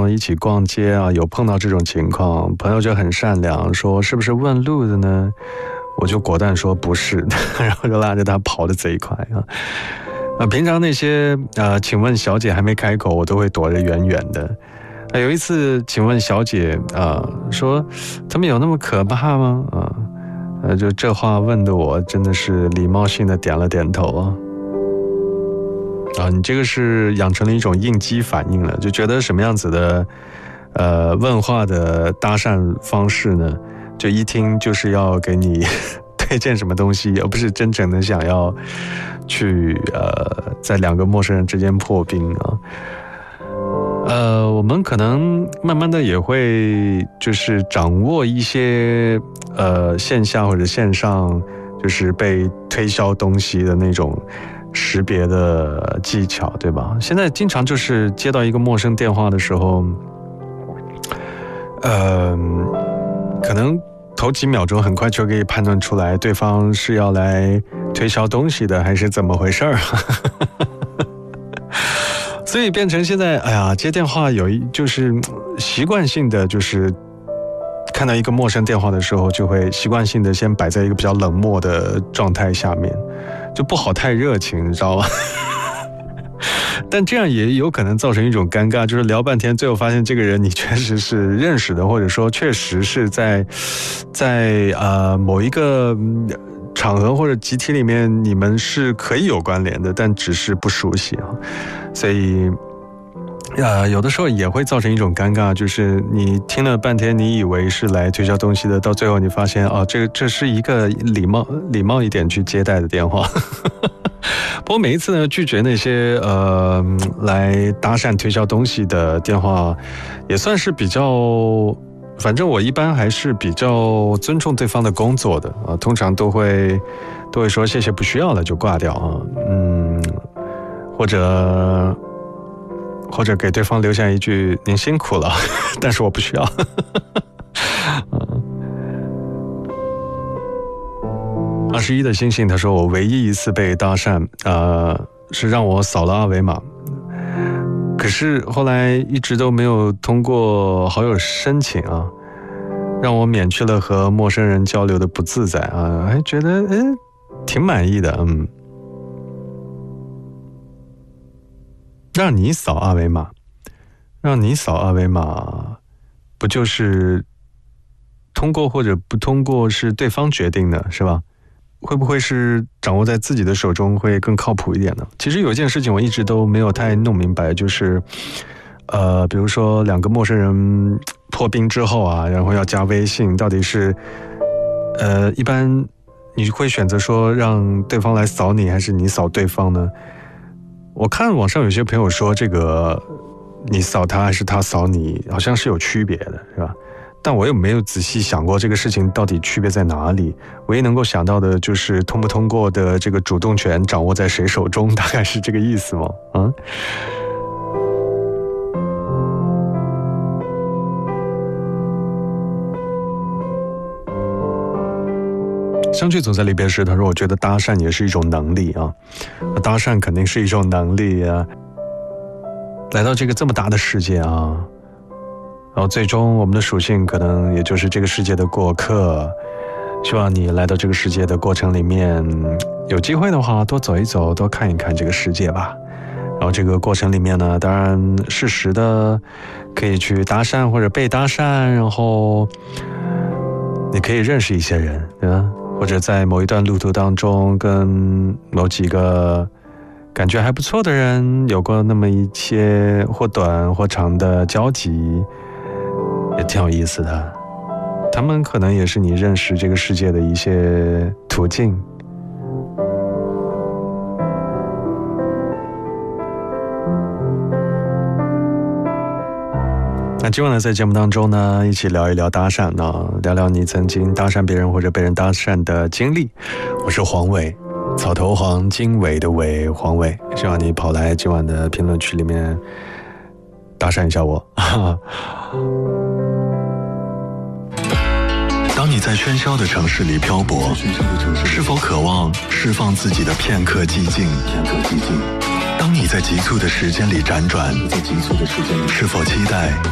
中一起逛街啊，有碰到这种情况，朋友就很善良，说是不是问路的呢？我就果断说不是，然后就拉着他跑得贼快啊。平常那些请问小姐还没开口，我都会躲得远远的。有一次，请问小姐说他们有那么可怕吗？就这话问的我真的是礼貌性的点了点头你这个是养成了一种应激反应了，就觉得什么样子的问话的搭讪方式呢，就一听就是要给你推荐什么东西，而不是真正的想要去在两个陌生人之间破冰我们可能慢慢的也会就是掌握一些线下或者线上就是被推销东西的那种识别的技巧，对吧？现在经常就是接到一个陌生电话的时候，可能头几秒钟很快就可以判断出来对方是要来推销东西的还是怎么回事儿所以变成现在接电话就是习惯性的，就是看到一个陌生电话的时候就会习惯性的先摆在一个比较冷漠的状态下面，就不好太热情，你知道吗但这样也有可能造成一种尴尬，就是聊半天最后发现这个人你确实是认识的，或者说确实是在某一个场合或者集体里面你们是可以有关联的，但只是不熟悉所以有的时候也会造成一种尴尬，就是你听了半天你以为是来推销东西的，到最后你发现这是一个礼貌一点去接待的电话不过每一次呢，拒绝那些来搭讪推销东西的电话也算是比较，反正我一般还是比较尊重对方的工作的通常都会说谢谢不需要了就挂掉或者给对方留下一句您辛苦了但是我不需要21的星星他说我唯一一次被搭讪是让我扫了二维码，可是后来一直都没有通过好友申请让我免去了和陌生人交流的不自在还觉得挺满意的让你扫二维码不就是通过或者不通过是对方决定的是吧？会不会是掌握在自己的手中会更靠谱一点呢？其实有一件事情我一直都没有太弄明白，就是比如说两个陌生人破冰之后然后要加微信，到底是一般你会选择说让对方来扫你还是你扫对方呢？我看网上有些朋友说这个你扫他还是他扫你好像是有区别的，是吧？但我也没有仔细想过这个事情到底区别在哪里，唯一能够想到的就是通不通过的这个主动权掌握在谁手中，大概是这个意思吗？相聚总在离别时他说我觉得搭讪也是一种能力搭讪肯定是一种能力来到这个这么大的世界然后最终我们的属性可能也就是这个世界的过客，希望你来到这个世界的过程里面有机会的话多走一走，多看一看这个世界吧。然后这个过程里面呢，当然适时的可以去搭讪或者被搭讪，然后你可以认识一些人，对吧？或者在某一段路途当中跟某几个感觉还不错的人有过那么一些或短或长的交集，也挺有意思的。他们可能也是你认识这个世界的一些途径。那今晚呢，在节目当中呢，一起聊一聊搭讪呢，聊聊你曾经搭讪别人或者被人搭讪的经历。我是黄伟，草头黄，经纬的纬，黄伟。希望你跑来今晚的评论区里面搭讪一下我。当你在喧嚣的城市里漂泊，是否渴望释放自己的片刻寂静？当你在急促的时间里辗转，是否期待